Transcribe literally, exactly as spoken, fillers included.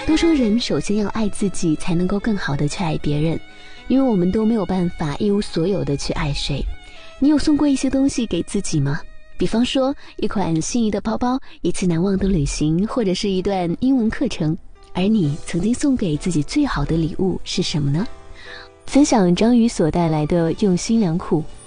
都说人首先要爱自己，才能够更好的去爱别人，因为我们都没有办法一无所有的去爱谁。你有送过一些东西给自己吗？比方说一款心仪的包包，一次难忘的旅行，或者是一段英文课程。而你曾经送给自己最好的礼物是什么呢？分享章鱼所带来的用心良苦。